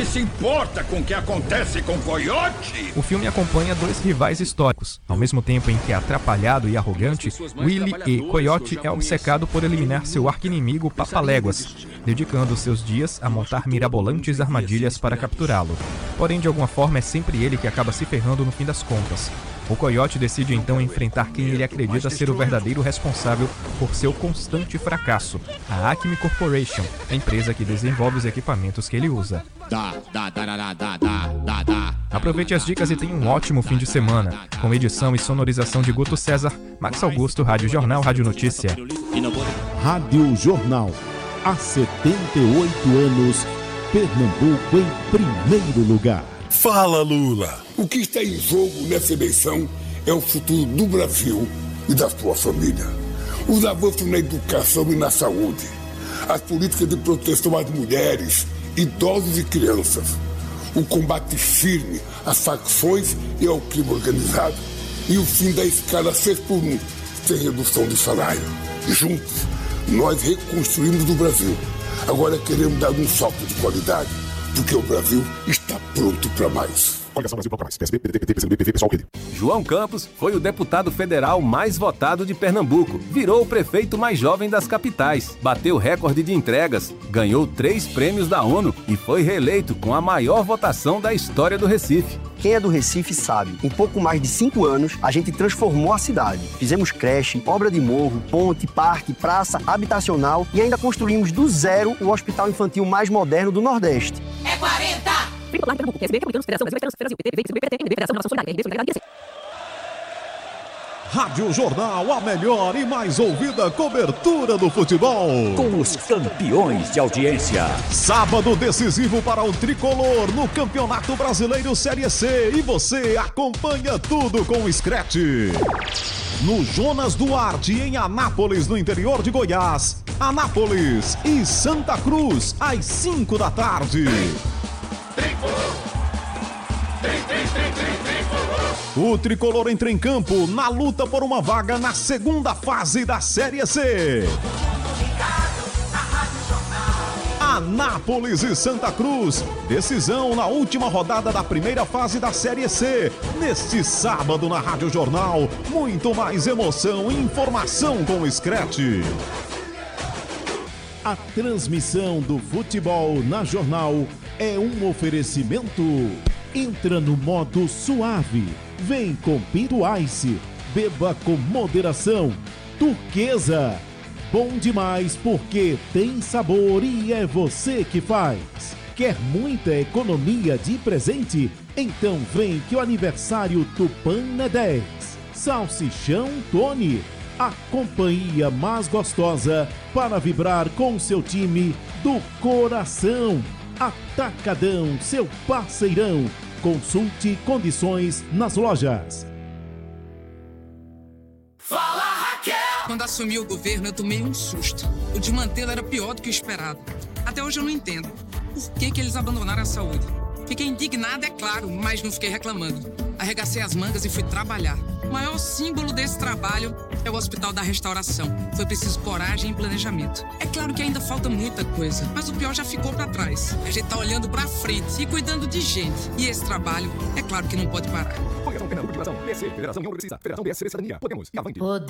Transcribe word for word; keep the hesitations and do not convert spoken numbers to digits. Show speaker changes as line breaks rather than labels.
que se importa com o que acontece com Coyote?
O filme acompanha dois rivais históricos. Ao mesmo tempo em que, atrapalhado e arrogante, Willie e Coyote é obcecado por eliminar seu arqui-inimigo Papaléguas, dedicando seus dias a montar mirabolantes armadilhas para capturá-lo. Porém, de alguma forma, é sempre ele que acaba se ferrando no fim das contas. O Coyote decide então enfrentar quem ele acredita ser o verdadeiro responsável por seu constante fracasso, a Acme Corporation, a empresa que desenvolve os equipamentos que ele usa. Aproveite as dicas e tenha um ótimo fim de semana, com edição e sonorização de Guto César, Max Augusto, Rádio Jornal, Rádio Notícia.
Rádio Jornal, há setenta e oito anos, Pernambuco em primeiro lugar.
Fala, Lula!
O que está em jogo nessa eleição é o futuro do Brasil e da sua família. Os avanços na educação e na saúde, as políticas de proteção às mulheres, idosos e crianças, o combate firme às facções e ao crime organizado e o fim da escala seis por um, sem redução de salário. Juntos, nós reconstruímos o Brasil. Agora queremos dar um salto de qualidade, porque o Brasil está pronto para mais.
Coligação Brasil Pronto Mais. P S B, P D T, P C do B, P V, Pessoal, Rede.
João Campos foi o deputado federal mais votado de Pernambuco. Virou o prefeito mais jovem das capitais. Bateu recorde de entregas. Ganhou três prêmios da ONU e foi reeleito com a maior votação da história do Recife.
Quem é do Recife sabe, em pouco mais de cinco anos, a gente transformou a cidade. Fizemos creche, obra de morro, ponte, parque, praça, habitacional e ainda construímos do zero o hospital infantil mais moderno do Nordeste.
É quarenta!
Rádio Jornal, a melhor e mais ouvida cobertura do futebol.
Com os campeões de audiência.
Sábado decisivo para o Tricolor no Campeonato Brasileiro Série C. E você acompanha tudo com o Scratch. No Jonas Duarte, em Anápolis, no interior de Goiás. Anápolis e Santa Cruz, às cinco da tarde. O Tricolor entra em campo na luta por uma vaga na segunda fase da Série C. Anápolis e Santa Cruz, decisão na última rodada da primeira fase da Série C. Neste sábado na Rádio Jornal, muito mais emoção e informação com o Scratch. A transmissão do futebol na Jornal é um oferecimento. Entra no modo suave. Vem com Pinto Ice. Beba com moderação. Turquesa. Bom demais porque tem sabor e é você que faz. Quer muita economia de presente? Então vem que o aniversário Tupan é dez. Salsichão Tony. A companhia mais gostosa para vibrar com seu time do coração. Atacadão, seu parceirão. Consulte condições nas lojas.
Fala, Raquel!
Quando assumiu o governo, eu tomei um susto. O desmantelo era pior do que o esperado. Até hoje eu não entendo. Por que que eles abandonaram a saúde? Fiquei indignada, é claro, mas não fiquei reclamando. Arregacei as mangas e fui trabalhar. O maior símbolo desse trabalho é o Hospital da Restauração. Foi preciso coragem e planejamento. É claro que ainda falta muita coisa, mas o pior já ficou pra trás. A gente tá olhando pra frente e cuidando de gente. E esse trabalho, é claro que não pode parar.
Federação Pernambuco de Federação B S C, Federação União Progressista, Federação B S C Cidadania. Podemos e avante.